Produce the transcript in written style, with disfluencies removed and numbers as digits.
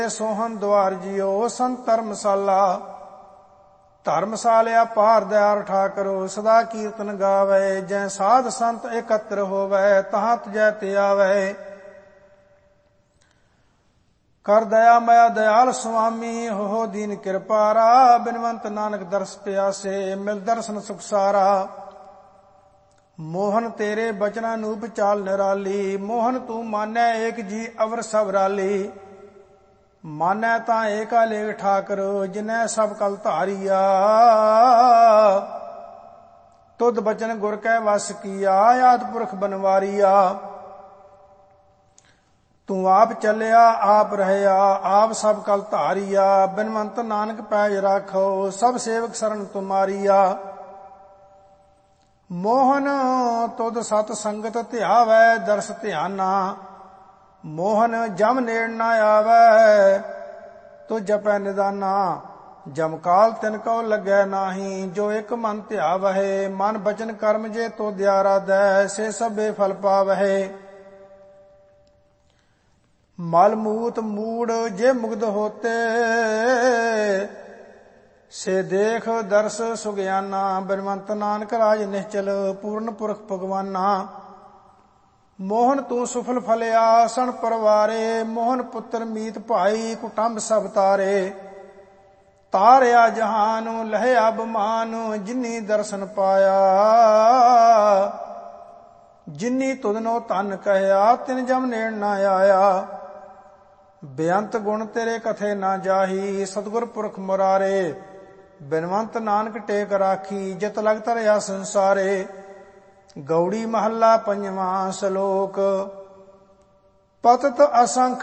ਸੋਹਣ ਦੁਆਰ ਜਿਉ ਸੰਤ ਧਰਮਸਾਲਾ। ਧਰਮਸਾਲਿਆ ਪਾਰ ਦਿਆਰ ਠਾਕਰੋ ਸਦਾ ਕੀਰਤਨ ਗਾਵੇ। ਜੈ ਸਾਧ ਸੰਤ ਇਕੱਤਰ ਹੋਵੇ ਤਹਾਂ ਤੁਜੈ ਤੇ ਆਵੇ। ਕਰ ਦਇਆ ਮਇਆ ਦਇਆਲ ਸੁਆਮੀ ਹੋ ਦੀਨ ਕਿਰਪਾਰਾ। ਬਿਨਵੰਤ ਨਾਨਕ ਦਰਸ ਪਿਆਸੇ ਮਿਲ ਦਰਸ਼ਨ ਸੁਖ ਸਾਰਾ। ਮੋਹਨ ਤੇਰੇ ਬਚਨਾਂ ਨੂਪ ਚਾਲ ਨਿਰਾਲੀ। ਮੋਹਨ ਤੂੰ ਮਾਨੈ ਏਕ ਜੀ ਅਵਰ ਸਭ ਰਾਲੀ। ਮਾਨੈ ਤਾਂ ਏਕਾ ਲੇਖ ਠਾਕਰ ਜਿਨੈ ਸਭ ਕਲ ਧਾਰੀਆ। ਤੁਧ ਬਚਨ ਗੁਰ ਕੈ ਵਸ ਕੀਆ ਆਦਿ ਪੁਰਖ ਬਨਵਾਰੀਆ। ਤੂੰ ਆਪ ਚੱਲਿਆ ਆਪ ਰਹਿਆ ਆਪ ਸਭ ਕਲ ਧਾਰੀਆ। ਬਿਨਵੰਤ ਨਾਨਕ ਪੈਜ ਰਾਖੋ ਸਭ ਸੇਵਕ ਸਰਨ ਤੁਮਾਰੀਆ। ਮੋਹਨ ਤੁਧ ਸਤ ਸੰਗਤ ਧਿਆਵੈ ਦਰਸ ਧਿਆਨਾ। ਮੋਹਨ ਜਮ ਨੇੜ ਨਾ ਆਵੈ ਤੋ ਜਪੈ ਨਿਦਾਨਾ। ਜਮ ਕਾਲ ਤਿਨ ਕਉ ਲੱਗੈ ਨਾਹੀ ਜੋ ਇਕ ਮਨ ਧਿਆਵਹਿ। ਮਨ ਬਚਨ ਕਰਮ ਜੇ ਤੋ ਦਿਆ ਰਾਧੈ ਸੇ ਸਭੇ ਫਲ ਪਾਵਹਿ। ਮਲ ਮੂਤ ਮੂੜ ਜੇ ਮੁਗਧ ਹੋਤੇ ਸੇ ਦੇਖ ਦਰਸ ਸੁਗਿਆਨਾ। ਬਿਨਵੰਤ ਨਾਨਕ ਰਾਜ ਨਿਸ਼ਚਲ ਪੂਰਨ ਪੁਰਖ ਭਗਵਾਨਾ। ਮੋਹਨ ਤੂੰ ਸੁਫਲ ਫਲਿਆ ਸਣ ਪਰਵਾਰੇ। ਮੋਹਨ ਪੁੱਤਰ ਮੀਤ ਭਾਈ ਕੁਟੰਬ ਸਭ ਤਾਰੇ। ਤਾਰਿਆ ਜਹਾਨ ਲਹਿਆ ਬਮਾਨ ਜਿਨੀ ਦਰਸ਼ਨ ਪਾਇਆ। ਜਿਨੀ ਤੁਧਨੋ ਧਨ ਕਹਿਆ ਤਿਨ ਜਮ ਨੇੜ ਨਾ ਆਇਆ। ਬੇਅੰਤ ਗੁਣ ਤੇਰੇ ਕਥੇ ਨਾ ਜਾਹੀ ਸਤਿਗੁਰ ਪੁਰਖ ਮੁਰਾਰੇ। ਬਿਨਵੰਤ ਨਾਨਕ ਟੇਕ ਰਾਖੀ ਜਿਤ ਲਗ ਧਰਿਆ ਸੰਸਾਰੇ। ਗੌੜੀ ਮਹੱਲਾ ਪੰਜਵਾਂ। ਸ਼ਲੋਕ ਪਤਿਤ ਅਸੰਖ